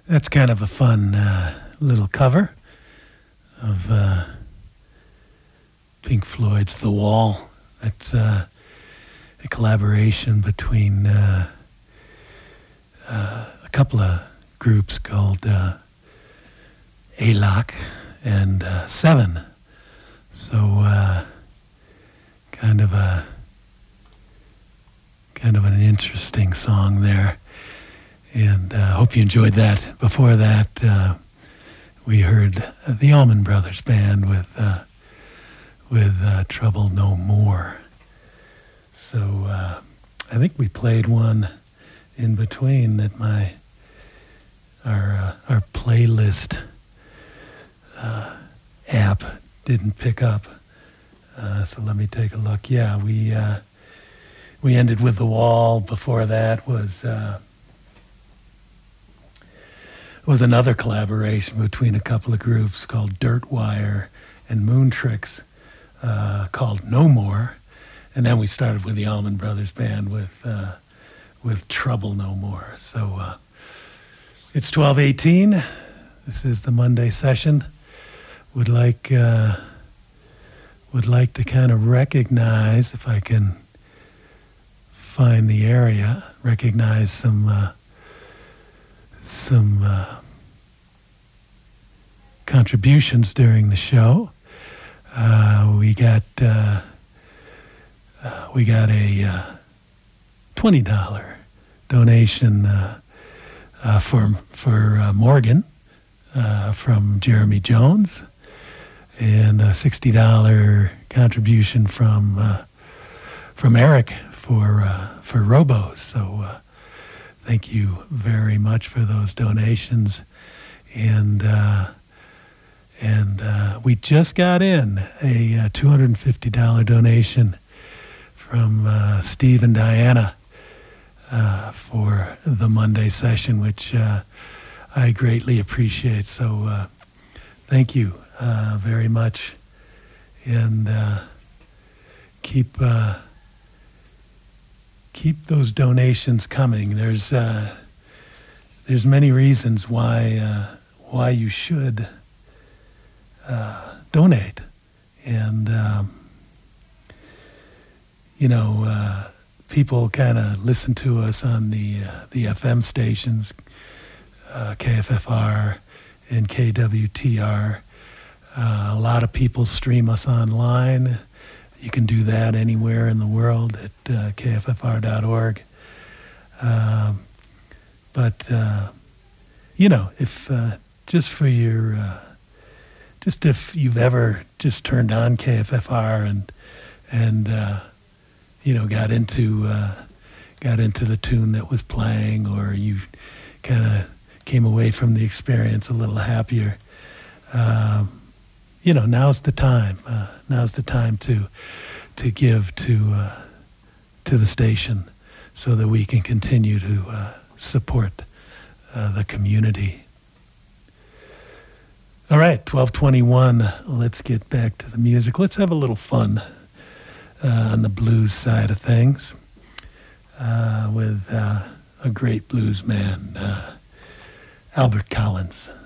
That's kind of a fun little cover of Pink Floyd's The Wall. That's a collaboration between a couple of groups called ALOC and Seven. So kind of an interesting song there. And I hope you enjoyed that. Before that, we heard the Allman Brothers Band with Trouble No More. So I think we played one in between that our playlist app didn't pick up. So let me take a look. Yeah, we ended with The Wall. Before that was another collaboration between a couple of groups called Dirtwire and Moon Tricks called No More. And then we started with the Allman Brothers Band with Trouble No More. So it's 12:18. This is the Monday session. Would like to kind of recognize, if I can find the area, recognize some contributions during the show. We got a $20 donation for Morgan from Jeremy Jones, and a $60 contribution from Eric for Robos. So thank you very much for those donations. And we just got in a $250 donation from Steve and Diana for the Monday session, which I greatly appreciate. So thank you very much. And keep those donations coming. There's many reasons why you should donate, and people kind of listen to us on the FM stations, KFFR and KWTR. A lot of people stream us online. You can do that anywhere in the world at kffr.org. But if just for your, just if you've ever just turned on KFFR and got into the tune that was playing, or you kind of came away from the experience a little happier, now's the time. Now's the time to give to the station, so that we can continue to support the community. All right, 12:21. Let's get back to the music. Let's have a little fun on the blues side of things with a great blues man, Albert Collins.